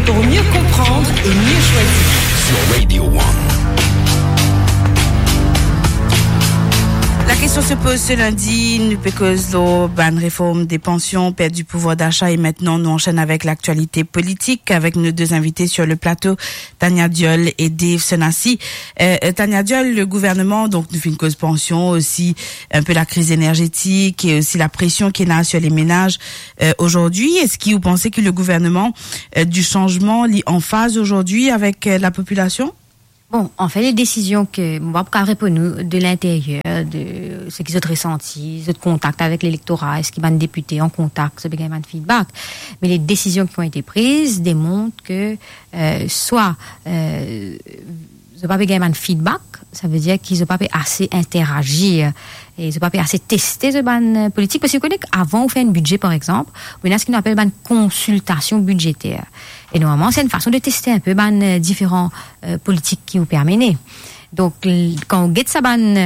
pour mieux comprendre et mieux choisir. Sur Radio One. La question se pose ce lundi, nous pécose ban réforme des pensions, perte du pouvoir d'achat, et maintenant nous enchaînons avec l'actualité politique avec nos deux invités sur le plateau, Tania Diol et Dave Senassi. Tania Diol, le gouvernement donc nous fait une cause pension, aussi un peu la crise énergétique et aussi la pression qu'il y a sur les ménages aujourd'hui. Est-ce que vous pensez que le gouvernement du changement est en phase aujourd'hui avec la population? Bon, en fait, les décisions que, on va pas répondre de l'intérieur, de ce qu'ils ont ressenti, de contact avec l'électorat, est-ce qu'ils vont députés en contact, ce bien de feedback. Mais les décisions qui ont été prises démontrent que, soit, ils n'ont pas besoin de feedback, ça veut dire qu'ils n'ont pas assez interagir et ils n'ont pas assez tester ce ban politique. Parce que vous connaissez qu'avant, on fait un budget, par exemple, on a ce qu'on appelle une consultation budgétaire. Et normalement, c'est une façon de tester un peu différents politiques qui vous permettent. Donc, quand on guette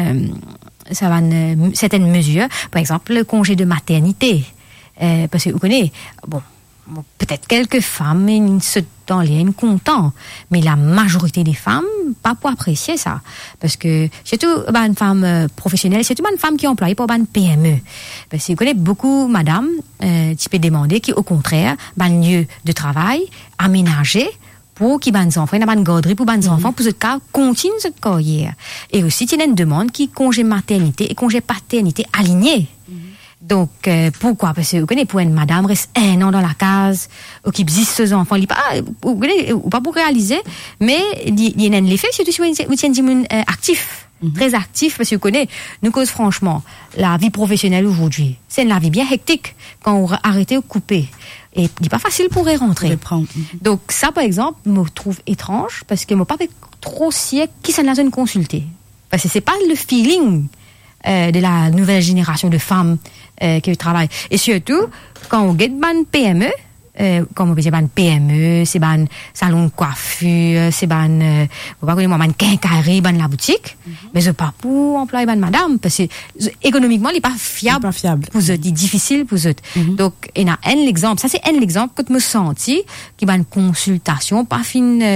certaines mesures, par exemple, le congé de maternité, parce que vous connaissez, bon, peut-être quelques femmes se dans les contents, mais la majorité des femmes pas pour apprécier ça, parce que surtout une femme professionnelle, surtout une femme qui est employée pour une PME, parce que vous connaissez beaucoup madame tu peux demander qui au contraire un lieu de travail aménagé pour qui ban enfants, il y a une garderie pour ban enfants pour ce cas continue cette carrière, et aussi il y a une demande qui congé maternité et congé paternité alignés. Donc, pourquoi? Parce que, vous connaissez, pour une madame, reste 1 an dans la case, qui existe ses enfants, il pas, vous connaissez, pas pour réaliser, mais, il y a un effet, surtout si vous êtes actif, très actif, parce que vous connaissez, nous cause franchement, la vie professionnelle aujourd'hui, c'est une vie bien hectique, quand on arrête ou couper. Et il n'est pas facile pour y rentrer. Donc, ça, par exemple, me trouve étrange, parce que moi, pas trop siècle qui s'en a une consulter. Parce que c'est pas le feeling, de la nouvelle génération de femmes qui travaillent. Et surtout, quand on get ban PME, comme on peut dire ban PME, c'est ban salon de coiffure, c'est ban, vous pas connaître ban quincaillerie, ban la boutique, mais c'est pas pour employer ban madame, parce que économiquement, il n'est pas fiable pour eux, il est difficile pour eux. Donc, il y a un exemple, ça c'est un exemple que je me senti, qui ban consultation, pas fin,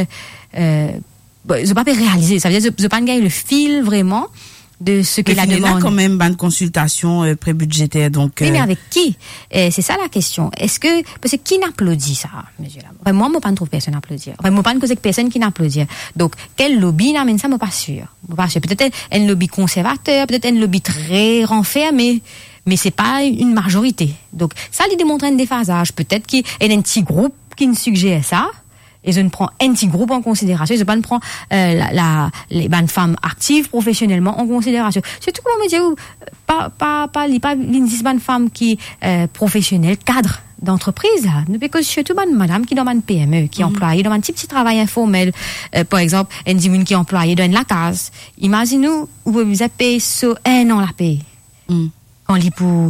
je pas réaliser, ça veut dire, je pas gagner le fil vraiment, de ce que la demande. Mais quand même une consultation pré-budgétaire, donc. Oui, mais avec qui? C'est ça la question. Est-ce que, parce que qui n'applaudit ça, monsieur là? Enfin, moi, pas trouve personne applaudir. Enfin, moi, pas cause personne qui n'applaudit. Donc, quel lobby n'amène ça, moi, pas sûr. Peut-être un lobby conservateur, peut-être un lobby très renfermé, mais c'est pas une majorité. Donc, ça, il démontre un déphasage. Peut-être qu'il y a un petit groupe qui ne suggère ça. Et je ne prends un petit groupe en considération. Je ne prends les femmes actives professionnellement en considération. Surtout comment me dire pas une femme qui professionnelle cadre d'entreprise là. Nous parce que surtout madame qui dans une PME qui est employée dans un petit travail informel. Par exemple, une diminution qui est employée dans la case. Imaginez-nous où vous avez payé sur 1 an la paye. Quand il pour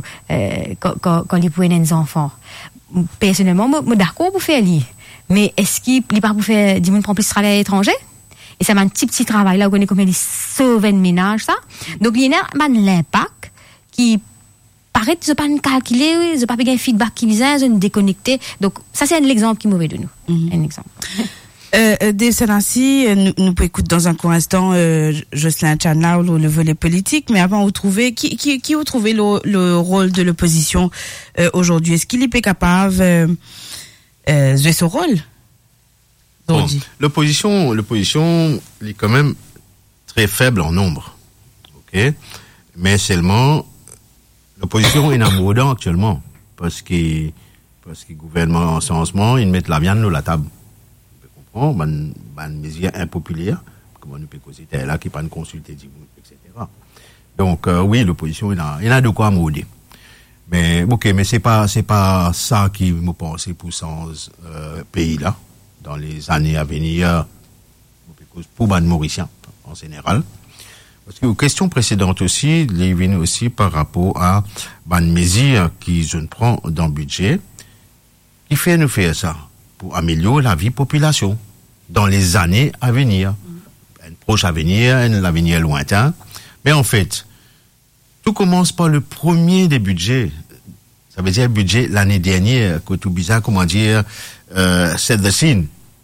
les enfants. Personnellement, moi d'accord pour faire lire. Mais est-ce qu'il n'est pas pour faire du monde prend plus de travail à l'étranger? Et ça m'a un petit travail là, où on est comme il sauve un ménage, ça. Donc, il y a l'impact qui paraît, je pas calculer, je pas bien feedback qui vient, je déconnecté. Donc, ça, c'est l'exemple qui est mauvais de nous. Un exemple. Dave Senassi, nous pouvons écouter dans un court instant, Jocelyn Chanlao, le volet politique, mais avant, vous trouvez, qui vous trouvez le rôle de l'opposition, aujourd'hui? Est-ce qu'il est capable, jouer ce rôle? Bon, l'opposition est quand même très faible en nombre, ok, mais seulement l'opposition est en actuellement parce que le gouvernement en ce moment ils mettent la viande sur la table. On comprend, une mesure impopulaire, comme nous peut causer là qui pas une consulter, etc. Donc oui, l'opposition il a de quoi mouder. Mais ok, mais c'est pas ça qui me pense pour ce pays là dans les années à venir pour ban Mauricien en général. Parce que aux questions précédentes aussi, les viennent aussi par rapport à ban mesures qui je ne prends dans le budget qui fait nous faire ça pour améliorer la vie population dans les années à venir, un proche avenir, un avenir lointain. Mais en fait, tout commence par le premier des budgets. Ça veut dire budget l'année dernière, que tout bizarre, comment dire, set the scene.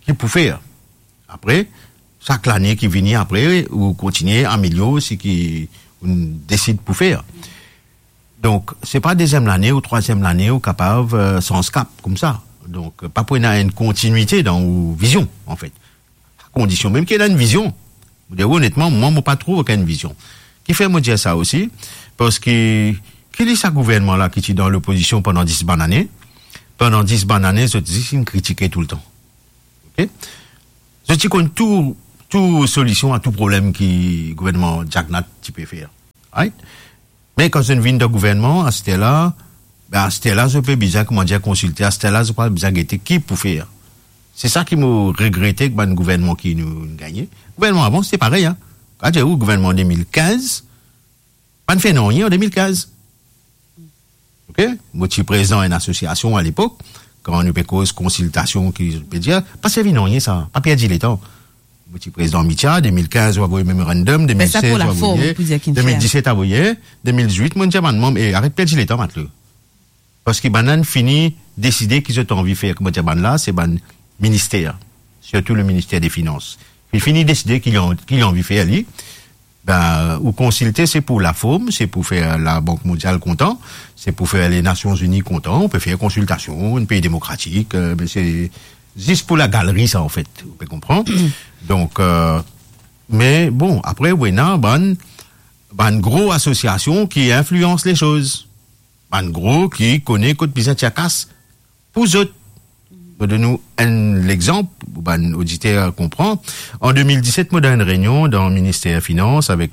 qui pour faire. Après, chaque année qui vient après, ou continuer à améliorer ce qui décide pour faire. Donc, c'est pas deuxième année ou troisième année ou capable sans cap comme ça. Donc, pas pour une continuité dans une vision, en fait. À condition même qu'il y ait une vision. Honnêtement, moi, je pas trouve aucune vision. Qui fait me dire ça aussi? Parce que, quel est ce gouvernement-là qui est dans l'opposition pendant 10 bonnes années? Pendant 10 bonnes années, je dis, il me critiquait tout le temps. Ok? Je dis qu'on tout solution à tout problème que le gouvernement Jack Nat peut faire. Right? Mais quand je viens de gouvernement, à ce là, je peux bien comment dire consulter, à ce là, je peux bien guetter qui pour faire. C'est ça qui me regrettait que le gouvernement qui nous gagnait. Le gouvernement avant, c'était pareil, hein. Quand j'ai eu le gouvernement en 2015, pas de fait non rien en 2015. Ok? Moi, je suis président d'une association à l'époque, quand on a eu cause consultation, qui peut dire, pas servi non rien, ça, pas perdre le temps. Moi, je suis président Mitia, 2015, on va voir le mémorandum, 2016, on va voir, 2017, on va voir, 2018, moi, je dis, arrête de perdre le temps, maintenant. Parce que, banane fini, décider qu'ils ont envie de faire, comme je dis, là, c'est ban ministère, surtout le ministère des Finances. Il finit décider qu'il a envie de faire, lui. Ou consulter, c'est pour la FOM, c'est pour faire la Banque mondiale content, c'est pour faire les Nations Unies content, on peut faire consultation, un pays démocratique, c'est juste pour la galerie, ça, en fait. Vous pouvez comprendre? Donc, mais bon, après, on a une grosse association qui influence les choses. Une grosse qui connaît Côte Bizet Tiakas pour eux autres. Donne-nous l'exemple, un auditeur comprend. En 2017, moi, dans une réunion dans le ministère des Finances avec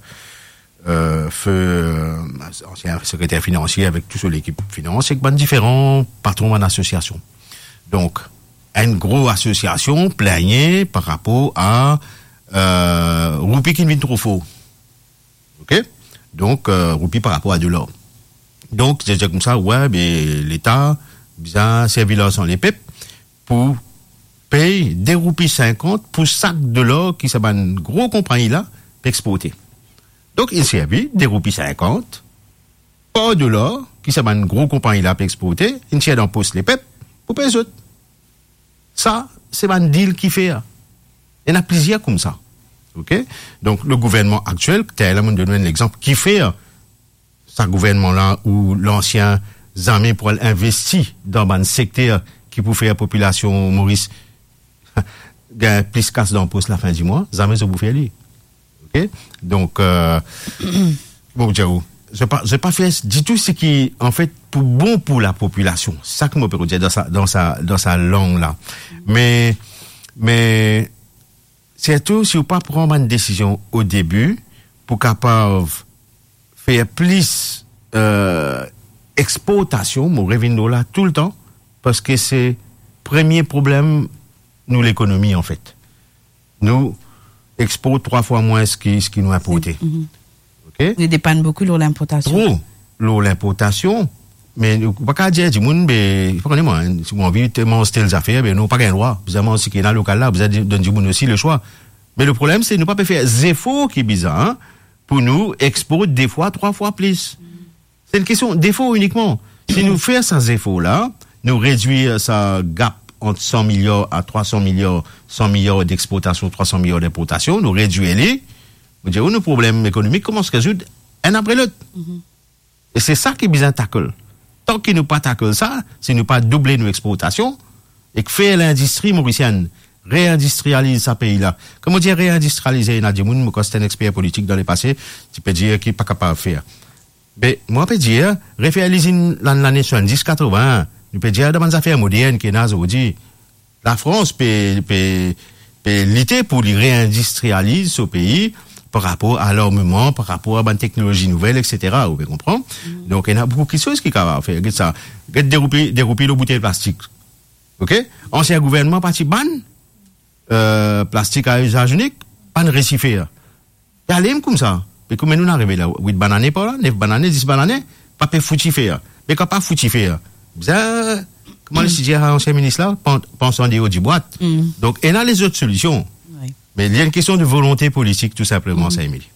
ancien secrétaire financier, avec toute l'équipe finance, et différents patrons en association. Donc, une grosse association plaignait par rapport à Roupi qui vient trop faux. OK? Donc, Roupi par rapport à de l'or. Donc, c'est comme ça, ouais, mais l'État, bien, servi là sans les pep, pour payer des roupies 50 pour sac de l'or qui s'est une grosse compagnie là, pour exporter. Donc, il servi des roupies 50, pas de l'or, qui s'est une grosse compagnie là pour exporter, il tient dans poste les pep, pour payer les autres. Ça, c'est un deal qui fait. Il y en a plusieurs comme ça. OK? Donc, le gouvernement actuel, tel à donner un exemple, qui fait ce gouvernement-là où l'ancien Zamé pour investir dans un secteur qui peut faire la population Maurice gagne plus casse dans le poste la fin du mois, Zamé se bouffe lui. OK? Donc, bon, j'ai pas fait du tout ce qui, en fait, bon pour la population. C'est ça que je peux dire dans sa langue là. Mais, c'est tout, si vous pas prendre une décision au début, pour capable faire plus, exportation, mon revenu là, tout le temps, parce que c'est premier problème, nous, l'économie, en fait. Nous exportons 3 fois moins ce qui nous importé. OK? Nous dépendons beaucoup de l'importation. Trop, l'importation, mais nous, pas dire du monde, mais, il faut connaître moi, si vous avez tellement telles affaires, mais nous, pas qu'un droit. Vous avez aussi qui est dans le local là, vous avez donné du monde aussi le choix. Mais le problème, c'est nous pas faire des efforts qui est bizarre, hein, pour nous exporter des fois 3 fois plus. C'est une question d'effort uniquement. Si nous faisons ces efforts-là, nous réduire sa gap entre 100 milliards à 300 milliards, 100 milliards d'exportation, 300 milliards d'importation, nous réduire les, vous dire, nos problèmes économiques commencent à se résoudre un après l'autre. Et c'est ça qui est bien tackle. Tant qu'il nous pas tackle ça, si nous pas doubler nos exportations, et que faire l'industrie mauricienne, réindustrialiser ce pays-là. Comment dire réindustrialiser? Il y a des gens qui sont un expert politique dans le passé, tu peux dire qu'il n'est pas capable de faire. Mais, moi, je peux dire, refaire l'usine l'année 70-80, nous peut dire dans des affaires modernes qui est aujourd'hui. La France peut lutter pour les réindustrialiser ce pays par rapport à l'armement, par rapport à la technologie nouvelle, etc. Vous pouvez comprendre? Donc, il y a beaucoup de choses qui peuvent faire. Regarde ça. Regarde dérouper les bouteilles de plastique. OK? Ancien gouvernement, parti ban, plastique à usage unique, pas de récifère. Il y a l'aime comme ça. Mais comme nous arrivons là, 8 bananes par là, 9 bananes, 10 bananes, pas peut foutu faire. Mais quand pas foutu faire, comment le dire à l'ancien ministre là, pensons des hauts du boîte. Donc, il y a les autres solutions. Oui. Mais il y a une question de volonté politique, tout simplement, ça, Émilie.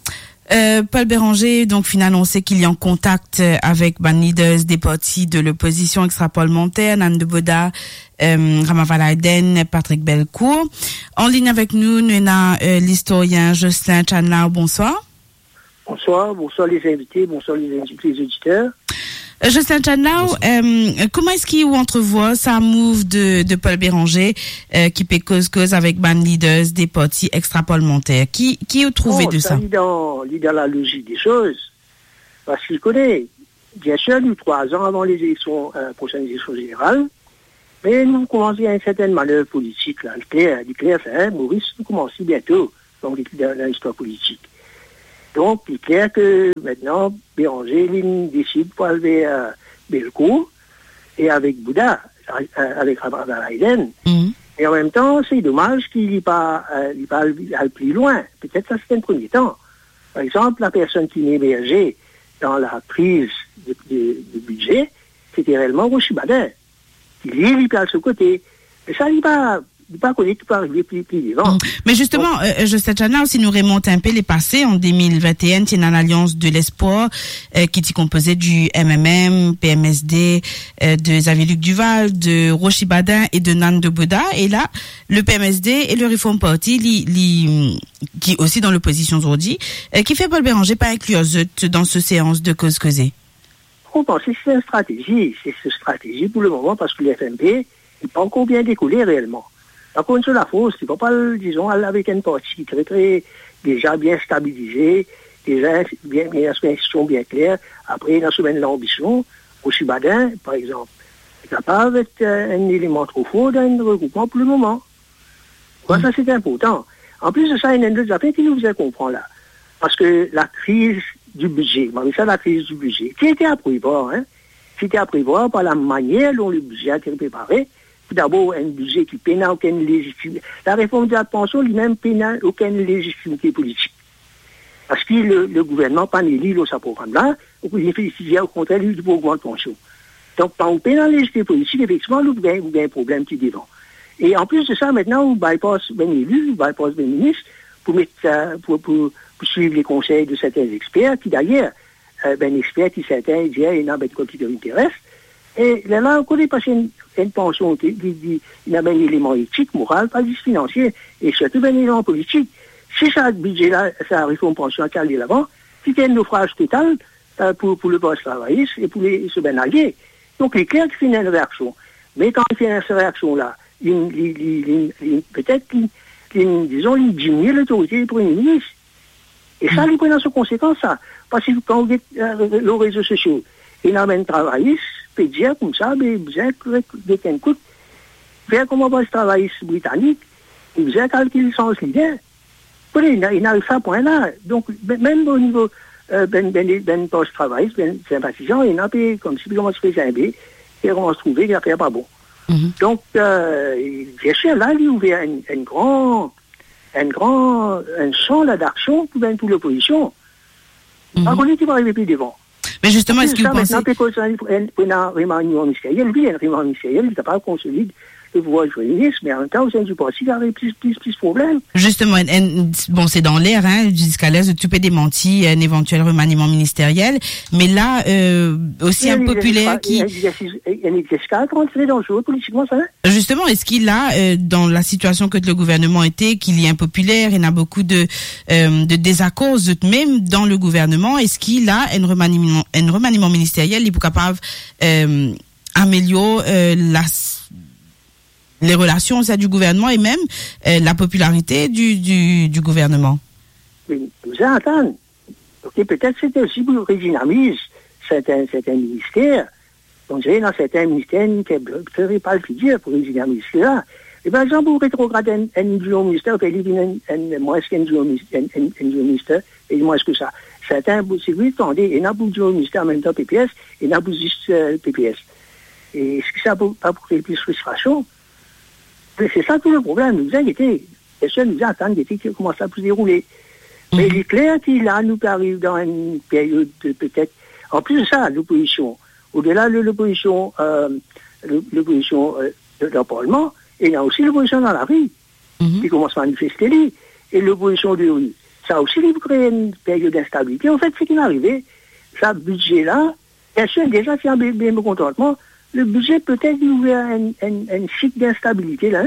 Paul Béranger, donc, finalement, on sait qu'il est en contact avec les leaders des partis de l'opposition extra-parlementaire, Nan de Boda, Ramavala Eden, Patrick Belcourt. En ligne avec nous, nous avons l'historien Jocelyn Chanlao. Bonsoir. Bonsoir les invités, bonsoir les auditeurs. Jocelyn Chanlao, comment est-ce qu'il entrevoit sa move de Paul Béranger qui peut cause avec ban leaders des partis extra-parlementaires? Qui a trouvé de ça? Il dans la logique des choses, parce qu'il connaît, bien sûr, nous 3 ans avant les élections, prochaines élections générales, mais nous commençons à une certaine manœuvre politique, là, le clair, Maurice, nous commençons bientôt dans l'histoire politique. Donc, il est clair que maintenant, Béranger, il décide pour aller à Belcourt et avec Bouddha, avec Ramadan Hayden. Et en même temps, c'est dommage qu'il n'y pas plus loin. Peut-être ça, c'est un premier temps. Par exemple, la personne qui m'hébergeait dans la crise de budget, c'était réellement Rochi Badin. Il est à ce côté. Mais ça, il pas connu qui peut arriver plus devant. Mais justement, Jocelyn Chanlao, si nous remontons un peu les passés, en 2021, il y a une alliance de l'espoir qui est composée du MMM, PMSD, de Xavier-Luc Duval, de Rochi Badin et de Nan de Boda. Et là, le PMSD et le Reform Party, qui est aussi dans l'opposition aujourd'hui, qui fait Paul Béranger pas inclure dans ce séance de cause causée. On pense que c'est une stratégie. C'est une stratégie pour le moment parce que le FMP n'est pas encore bien décollé réellement. Par contre, sur la fausse, il ne faut pas, disons, aller avec une partie très, déjà bien stabilisée, déjà bien institution bien claire. Après, dans ce domaine de l'ambition, au Chibadin, par exemple, est capable d'être un élément trop fort d'un regroupement pour le moment. Ça, c'est important. En plus de ça, il y a une autre affaire qui nous faisait comprendre là. Parce que la crise du budget, la crise du budget, qui était à prévoir, c'était à prévoir par la manière dont le budget a été préparé. D'abord, un budget qui n'a aucune légitimité. La réforme de la pension lui-même n'a aucune légitimité politique. Parce que le gouvernement n'a pas élu ce programme-là, il au contraire, il faut augmenter la pension. Donc, quand on peine la légitimité politique, effectivement, vous avez un problème qui est devant. Et en plus de ça, maintenant, on bypass bien élu, on bypass bien ministre, pour suivre les conseils de certains experts, qui d'ailleurs, experts qui certains disent, il y a quoi qui leur intéresse. Et là, on connaît pas une pension qui a un élément éthique, moral, pas juste financier, et surtout un élément politique. Si ça budget-là, ça réforme pension à aller l'avant, c'était un naufrage total pour le poste travailliste et pour ce alliés. Donc, les clercs font une réaction. Mais quand ils font cette réaction-là, peut-être ils diminuent l'autorité du Premier ministre. Et ça, ils prennent en conséquence, ça. Parce que quand vous êtes les réseaux sociaux, ils amènent travaillistes, peut dire comme ça, mais vous êtes de quel coup, faire comment va ce travailliste britannique, vous êtes calculé sans leader. Il n'arrive pas à point là. Donc, même au niveau poste travailliste, sympathisant, il n'a pas comme si on se faisait un B, et on se trouvait qu'il n'a pas bon. Donc, bien sûr, là, il a ouvert un champ d'action pour l'opposition. Par contre, il va arriver plus devant. Mais justement, est-ce que vous pensez... Maintenant, un remaniement ministériel, lui, un remaniement ministériel, il n'a pas consolidé le pouvoir du ministre, mais en même temps, au sein du parti, il y a plus de problèmes. Justement, bon, c'est dans l'air, jusqu'à l'aise de tout peut démentir un éventuel remaniement ministériel, mais là, aussi un populaire qui... Il y a un exercice très dangereux politiquement, ça. Justement, est-ce qu'il a, dans la situation que le gouvernement était, qu'il y a un populaire, il y a beaucoup de désaccords, même dans le gouvernement, est-ce qu'il a un remaniement ministériel, il est capable améliorer les relations au sein du gouvernement et même la popularité du gouvernement? Vous entendez. Okay, peut-être c'était aussi pour redynamiser certains ministères. Donc, j'ai dans certains ministères qui ne feraient pas le figure pour redynamiser cela. Et par exemple, pour rétrograder un nouveau ministère, il y a moins qu'un nouveau ministère, et moins que ça. Certains, si vous attendez, il y a un nouveau ministère en même temps PPS, et il y a juste PPS. Et est-ce que ça pas pour créer plus de frustration? C'est ça tout le problème. Nous inquiétez. Les seuls nous attendent qui commence à se dérouler. Mais il est clair qu'il nous arrive dans une période de peut-être. En plus de ça, l'opposition, au-delà de l'opposition dans le Parlement, il y a aussi l'opposition dans la rue qui commence à manifester. Et l'opposition de rue, ça aussi, il crée une période d'instabilité. En fait, ce qui m'est arrivé, ce budget-là, bien sûr, déjà, c'est un bien contentement. Le budget peut-être nous ouvert un cycle d'instabilité, là.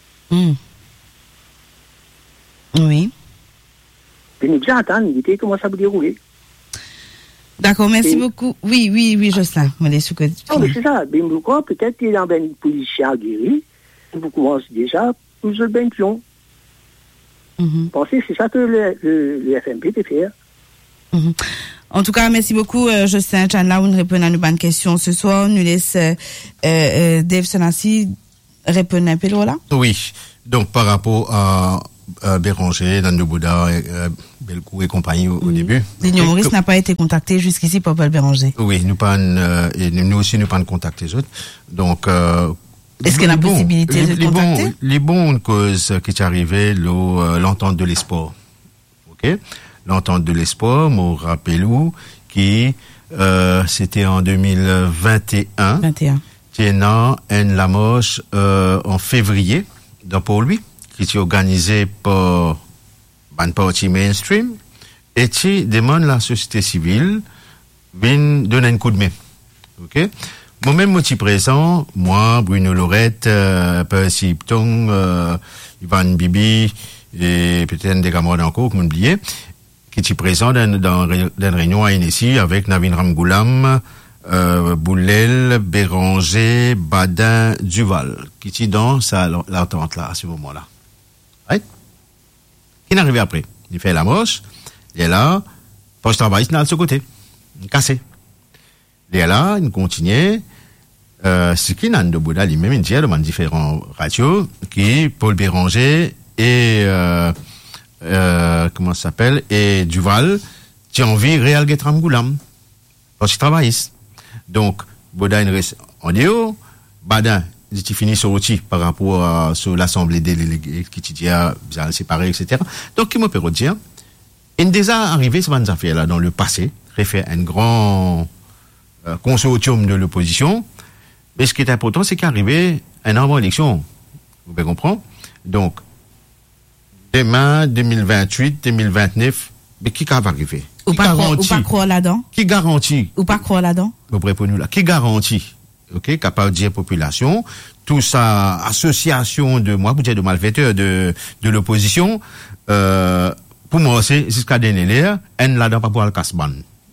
Oui. Et nous bien attendre, il comment ça peut dérouler. D'accord, merci beaucoup. Oui, Jocelyn. Non, mais c'est ça. Peut-être qu'il est dans une position aguerrie. Vous commencez déjà pour le ben pion. Pensez, c'est ça que le FMP peut faire. En tout cas, merci beaucoup, Jocelyn Chanla, vous nous répondez à nos bonnes questions ce soir. Nous laisse Dave Sonassi répondre un peu là. Oui. Donc, par rapport à Béranger, Nando Bouddha, Belcou et compagnie au début. L'Union Maurice n'a pas été contacté jusqu'ici par Paul Béranger. Oui, nous aussi, nous pas contacté les autres. Donc, est-ce qu'il y a la possibilité de contacter? Les bonnes causes qui est arrivées, l'entente de l'espoir. OK? L'entente de l'espoir, me rappelez-vous, qui, c'était en 2021. 21. Tiena en Lamoche, en février, dans pour lui, qui est organisé par un parti mainstream, et qui demande la société civile de donner un coup de main. OK? Moi-même, je suis présent, moi, Bruno Lorette, Percy Ptong, Ivan Bibi, et peut-être des camarades encore, comme oublié, qui est présent dans une réunion à NSI avec Navin Ramgoulam, Boulel, Béranger, Badin, Duval, qui est dans l'entente là, à ce moment-là. Right? Qui est arrivé après? Il fait la moche, il est là, poste travail, il est de ce côté. Il est cassé. Il est là, il continue, ce qui n'a de Bouddha, lui-même, il dit dans différents radios, qui, Paul Béranger et, comment ça s'appelle, et Duval, qui ont envie réel Getram Goulam. Parce qu'il travaille. Donc, Bouddha, il reste en déo, Badin, il finit sur outil par rapport à sur l'Assemblée des délégués, qui dit, bien séparé, etc. Donc, qui me peut dire, il est déjà arrivé, ce genre affaire là dans le passé, fait un grand, consortium de l'opposition. Mais ce qui est important, c'est qu'arriver un avant élection. Vous pouvez comprendre? Donc, demain, 2028, 2029, mais qui va arriver? Ou pas croire là-dedans? Qui garantit? Ou pas croire là-dedans? Vous répondez là. Qui garantit? OK? Capable de dire population, tout ça, association de, moi, vous dire de malfaiteurs de l'opposition, pour moi, c'est jusqu'à dernier, un là-dedans pas pour le casse-ban.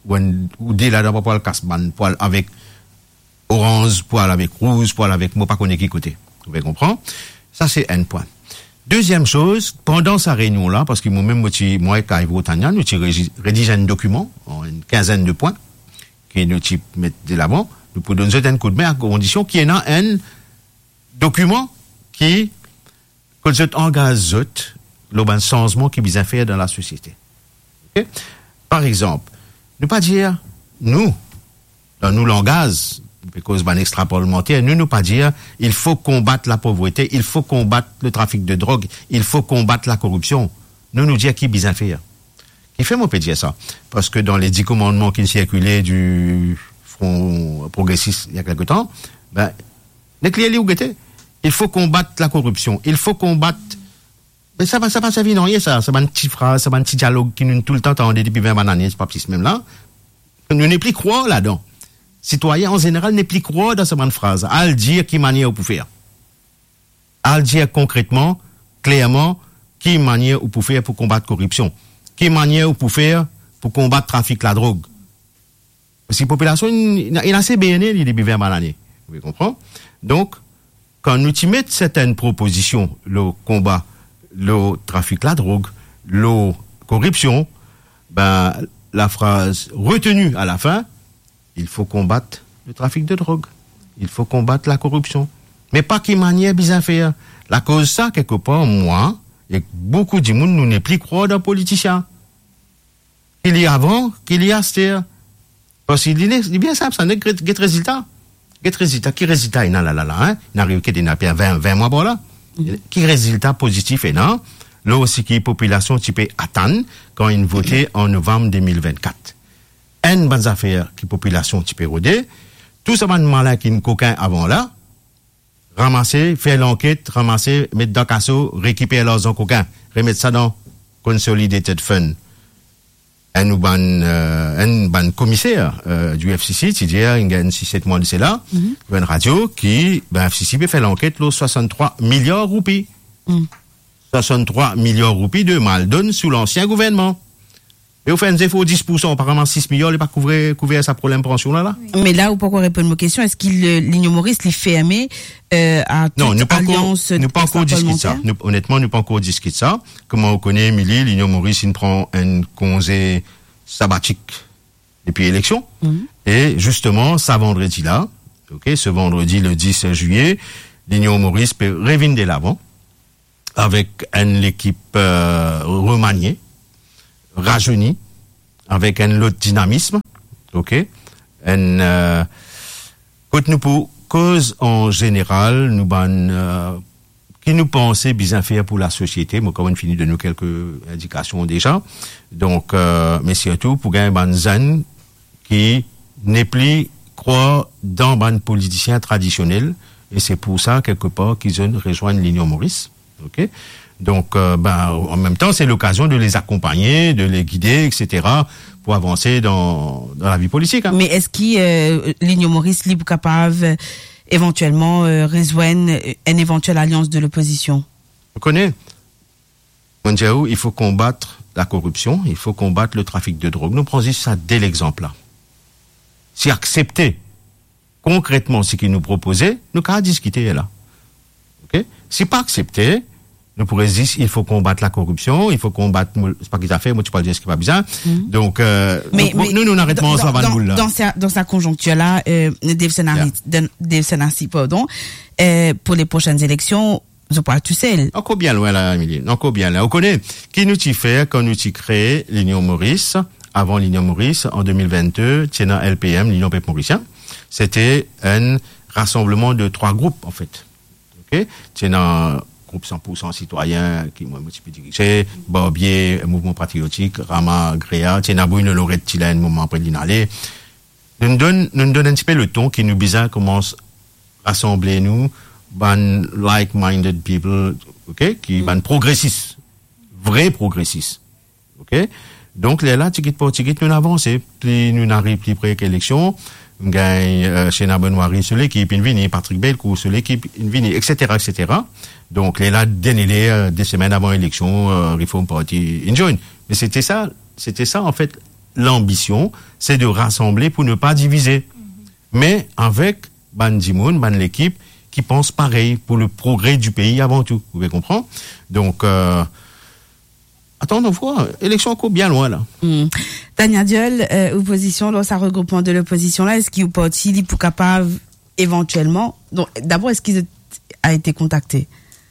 Ou des là-dedans pas pour le casse-ban, pour avec orange, pour avec rouge, pour avec moi, pas connaître qui côté. Vous pouvez comprendre? Ça, c'est un point. Deuxième chose, pendant sa réunion-là, parce que moi-même, moi et Kaïvo Tanya, nous rédigé un document, en une quinzaine de points, qui nous mettent de l'avant, nous pouvons donner un coup de main à condition qu'il y ait un document qui, que vous engage le changement qui vient faire dans la société. Okay? Par exemple, ne pas dire, nous, dans nos langages, parce que extraparlementaire, nous pas dire, il faut combattre la pauvreté, il faut combattre le trafic de drogue, il faut combattre la corruption. Nous dire qui bien faire. Qui fait, moi, peut dire ça. Parce que dans les 10 commandements qui circulaient du Front progressiste il y a quelque temps, ben, les clients où étaient. Il faut combattre la corruption, il faut combattre, mais ça va servir non, ça va une petite phrase, ça va un petit dialogue qui nous tout le temps entendait depuis 20 années, c'est pas petit même là. Nous n'est plus croire là-dedans. Citoyens, en général, n'est plus croire dans cette phrase. À le dire qui manière pour faire. À le dire concrètement, clairement, qui manière pour faire pour combattre la corruption. Qui manière pour faire pour combattre le trafic de la drogue. Parce que la population, il a assez bien depuis 20 années. Vous comprenez? Donc, quand nous y mettons certaines propositions, le combat, le trafic de la drogue, la corruption, ben, la phrase retenue à la fin, il faut combattre le trafic de drogue. Il faut combattre la corruption. Mais pas qui manière bien faire. La cause ça, quelque part, moi, et beaucoup de monde, nous n'est plus croire dans les politiciens. Qu'il y a avant, qu'il y a c'est parce qu'il est bien simple, ça n'est que résultat. Qui résultat, il y a hein? Il arrive qu'il y a 20 mois, voilà. Qui résultat positif, et non? Là aussi, qui population, tu peux attendre quand il votait en novembre 2024. Une bonne affaire qui population tu peux roder, tout ça va demander qui coquin avant là, ramasser, faire l'enquête, ramasser, mettre dans le casseau, récupérer leurs coquins, remettre ça dans Consolidated Fund, un ban commissaire du FCC, c'est-à-dire il y a 6-7 mois de cela, une radio qui, FCC peut faire l'enquête, 63 milliards de roupies. 63 milliards de roupies de mal donne sous l'ancien gouvernement. Et au fait, il faut 10%, apparemment 6 milliards, il n'a pas couvert sa problème pension là. Mais là, ou pourquoi répondre à ma question, est-ce qu'il, l'Union Maurice, l'y fermé, à toute alliance? Nous pas encore discuté ça. Honnêtement, nous pas encore discuté ça. Comment on connaît, Émilie, l'Union Maurice, il prend un congé sabbatique depuis l'élection. Et justement, ça vendredi là, ce vendredi, le 10 juillet, l'Union Maurice peut revenir de l'avant avec une équipe remaniée, rajeuni, avec un lot de dynamisme, cause en général, nous qui nous pensait bien faire pour la société, mais comme on finit de nous quelques indications déjà, donc, mais surtout pour gagner un zan qui n'est plus croire dans un politicien traditionnel, et c'est pour ça, quelque part, qu'ils rejoignent l'Union Maurice, Donc, en même temps, c'est l'occasion de les accompagner, de les guider, etc., pour avancer dans la vie politique. Mais est-ce que l'Union Maurice libre capable éventuellement rejoindre une éventuelle alliance de l'opposition? On connaît. Mondiaou, il faut combattre la corruption, il faut combattre le trafic de drogue. Nous prenons ça dès l'exemple là. Si accepter concrètement ce qu'ils nous proposaient, nous qu'à discuter là. Si pas accepté, nous pourrions dire il faut combattre la corruption, il faut combattre, c'est pas qu'il a fait, moi tu parles de ce qui va bien. Donc, nous n'arrêtons ça dans boule là. Dans sa conjoncture là, Dave Senassi, pardon, pour les prochaines élections, je parle tout seul. Encore bien loin là, Émilie. Encore bien là. On connaît qui nous t'y fait quand nous t'y créé l'Union Maurice, avant l'Union Maurice, en 2022, tiens LPM, l'Union Peuple Mauricien. C'était un rassemblement de 3 groupes, en fait. Tiens groupe 100% citoyen qui m'a motivé dirigé, Barbier, mouvement patriotique, Rama, Gréa, Tienabouine, Lorette Tilaine, mouvement après l'inalé. Nous donne un petit peu le ton qui nous bizarre commence à rassembler nous, like-minded people, qui progressistes, vrais progressistes, Donc, là, nous avançons, plus nous n'arrivons plus près que l'élection, nous gagnons Chéna Benoît sur l'équipe, Patrick Belcourt sur l'équipe, etc., etc. Donc, là, des semaines avant l'élection, Reform Party, join. Mais c'était ça, en fait, l'ambition, c'est de rassembler pour ne pas diviser. Mais avec Bandimoun, l'équipe, qui pense pareil pour le progrès du pays avant tout. Vous pouvez comprendre? Donc, attends, on voit, élection encore bien loin, là. Tania Diol, opposition, dans sa regroupement de l'opposition, là, est-ce qu'il y a parti, pour capable, éventuellement, donc, d'abord, est-ce qu'il a été contacté?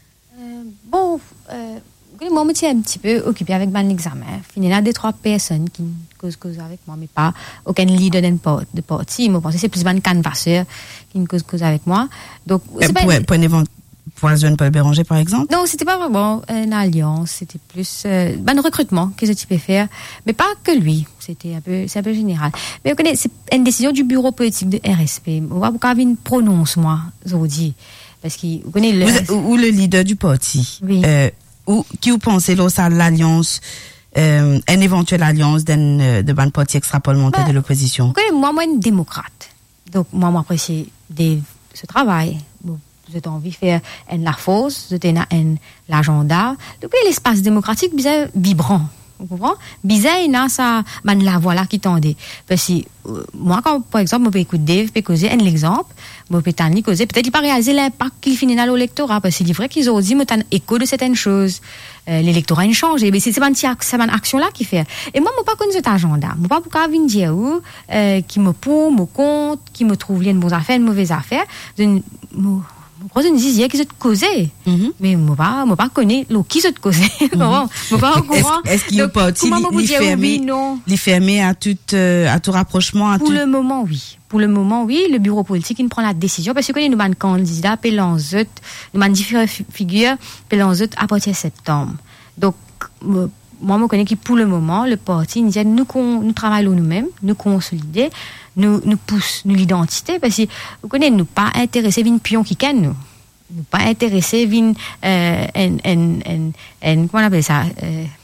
Moi, je me tiens un petit peu occupé avec mon examen. Il y a 2-3 personnes qui causent avec moi, mais pas aucun leader de parti. Moi, je pense que c'est plus un canvasseur qui cause avec moi. Donc, pour la zone Paul Béranger, par exemple? Non, c'était pas vraiment une alliance, c'était plus un recrutement que ce type peut faire, mais pas que lui. C'est un peu général. Mais vous connaissez, c'est une décision du bureau politique de RSP. On va vous une prononce, moi, aujourd'hui. Parce que vous connaissez ou le leader du parti. Oui. Qui vous pensez, là, ça, l'alliance, une éventuelle alliance de ban parti extra-parlementaire de l'opposition? Vous connaissez, moi, une démocrate. Donc, moi, j'apprécie ce travail. Vous avez envie de faire la force, vous avez l'agenda. Donc, l'espace démocratique, bizarre, vibrant. Vous comprenez? Bizarre, il y a ça, la voix là qui tendait. Parce que, moi, quand, par exemple, je peux écouter Dave, je peux causer un exemple, je peux causer, peut-être qu'il n'a pas réalisé l'impact qu'il finit dans l'électorat, parce qu'il est vrai qu'ils ont dit, mais écho de certaines choses. L'électorat a changé, mais c'est une action là qui fait. Et moi, je ne pas connu cet agenda. Je ne pas pour venir dire, qui me pour, me compte, qui me trouve les bonnes affaires, les mauvaises affaires. Je me disais qu'ils ont causé, mais moi pas connais qui sont causé. Moi pas au courant. Est-ce qu'il y a pas les fermer à tout rapprochement? Pour le moment, oui. Le bureau politique, il prend la décision parce que nous avons un candidat, nous avons différentes figures, à partir de septembre. Donc, moi, je connais que pour le moment, le parti, nous travaillons nous-mêmes, nous consolider, nous pousse, nous l'identité, parce que, vous connaissez, nous pas intéressés à une pion qui canne, nous pas intéressés à comment on appelle ça,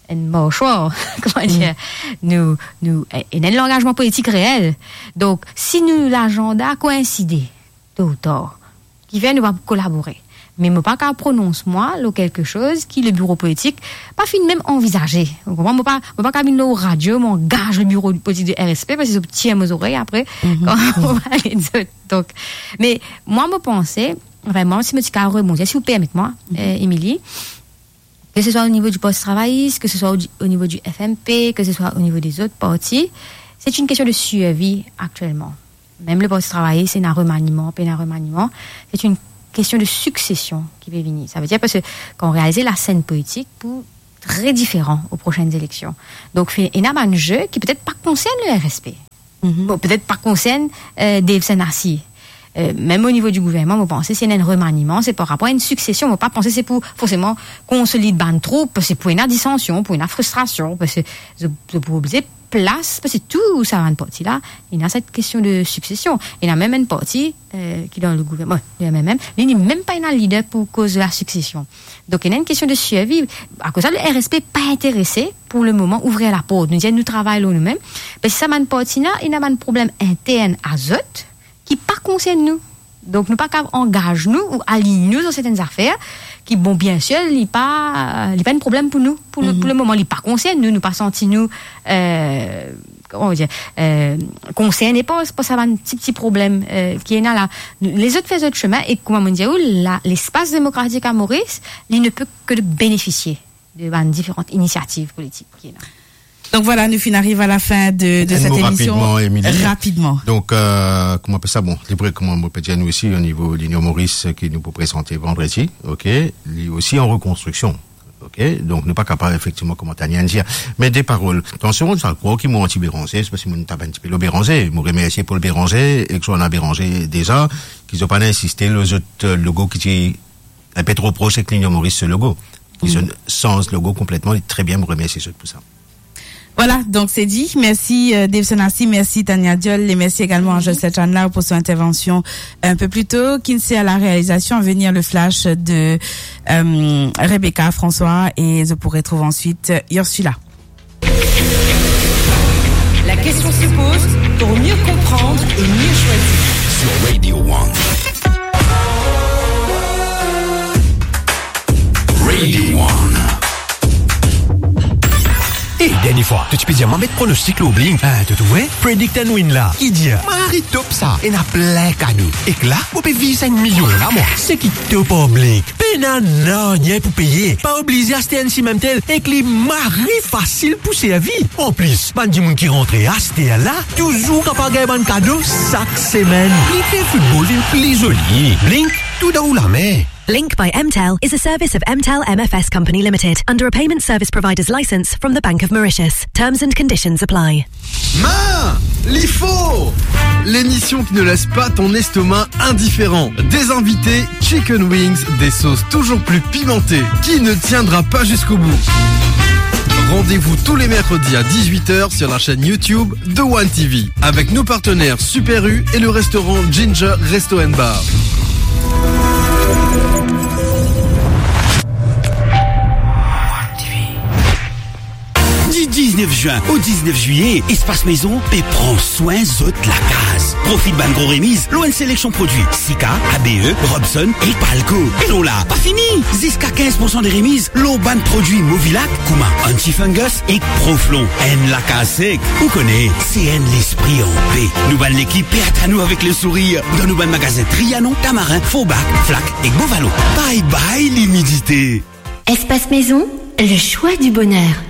choix, comment dire, nous, et un engagement politique réel. Donc, si l'agenda coïncide, tôt ou tard, qui vient, nous va collaborer. Mais je ne peux pas prononcer moi quelque chose qui le bureau politique pas fin même envisager. Je ne peux pas venir au radio, m'engage le bureau politique de RSP parce que c'est petit à mes oreilles après. Quand on va aller donc, mais moi, je pensais, vraiment, si je me rebondir, si vous permettez-moi, Émilie, que ce soit au niveau du poste travailliste, que ce soit au niveau du FMP, que ce soit au niveau des autres partis, c'est une question de survie actuellement. Même le poste travailliste, c'est un remaniement, c'est une question de succession qui peut venir. Ça veut dire parce que quand on réalise la scène politique pour très différent aux prochaines élections. Donc, il y a un jeu qui peut-être pas concerne le RSP. Bon, peut-être pas concerne Dave Senassi. Même au niveau du gouvernement, vous pensez c'est un remaniement, c'est par rapport à une succession. On ne pas penser c'est pour forcément consolider ban troupe, c'est pour une dissension, pour une frustration, parce que pour obliger place, parce que tout ça va une partie là, il y a cette question de succession. Il y a même une partie qui dans le gouvernement, il n'est même pas un leader pour cause de la succession. Donc il y a une question de survie. À cause de ça, le RSP pas intéressé pour le moment ouvrir la porte. Nous disons nous travaillons nous-mêmes. Parce que ça une partie là, il y a un problème interne à Zot qui pas concerne nous. Donc nous pas qu'à engager nous ou aligner nous dans certaines affaires qui bon bien sûr il pas un problème pour nous pour le moment il pas concerne nous pas senti nous comment dire concerné pas ça va un petit problème qui est là les autres faisent autre chemin et comment on dit l'espace démocratique à Maurice il ne peut que de bénéficier de différentes initiatives politiques qui est là. Donc voilà, nous arrivons à la fin de cette émission. Rapidement. Donc, comment on appelle ça? Bon, comment on peut dire nous aussi au niveau de l'Union Maurice qui nous peut présenter vendredi, ok? Lui aussi en reconstruction, ok? Donc, nous pas capable effectivement comment Tania dire, mais des paroles. Attention, ça croit qu'ils m'ont anti-Béranger, c'est parce qu'ils m'ont tapé un petit peu le Béranger. Ils m'ont remercié pour le Béranger et que soit on a Béranger déjà, qu'ils ont pas insisté les autres logos qui étaient un peu trop proches avec l'Union Maurice ce logo. Ils ont sans ce logo complètement, très bien me remercier pour ça. Voilà, donc c'est dit. Merci Dave Senassi, merci Tania Diol et merci également à Josette Chandler pour son intervention un peu plus tôt. Kinsey à la réalisation, à venir le flash de Rebecca, François et je pourrai trouver ensuite Ursula. La question se pose pour mieux comprendre et mieux choisir. Sur Radio One. Radio One. Et dernière fois, tu peux dire, m'en mettre pronostic au Blink. Tu vois? Predict and win là. Qui dit? Marie top ça. Et n'a plein cadeau. Et que là, vous pouvez vivre 5 millions là, moi. C'est qui top pas Blink? Pénan, n'y pour payer. Pas obligé à acheter un si même tel. Et que les maris facile pour servir. En plus, pas du monde qui rentre à acheter là, toujours capable de gagner un cadeau chaque semaine. Il fait football, il plus joli. Blink, tout dans la main. Link by MTEL is a service of MTEL MFS Company Limited under a payment service provider's license from the Bank of Mauritius. Terms and conditions apply. L'IFO, l'émission qui ne laisse pas ton estomac indifférent. Des invités, chicken wings, des sauces toujours plus pimentées. Qui ne tiendra pas jusqu'au bout? Rendez-vous tous les mercredis à 18h sur la chaîne YouTube de One TV avec nos partenaires Super U et le restaurant Ginger Resto & Bar. Du 19 juin au 19 juillet, Espace Maison et prend soin de la case. Profite ban gros remise, l'ON sélection produits Sika, ABE, Robson et Palco. Et non là, pas fini. Jusqu'à 15% des remises, l'eau ban produits Movilac, Kuma, Antifungus et Proflon. En la case sec. Vous connaissez, c'est en l'esprit en paix. Nous ban l'équipe et à nous avec le sourire. Dans nos ban magasins Trianon, Tamarin, Faubac, Flac et Bovalo. Bye bye l'humidité. Espace Maison, le choix du bonheur.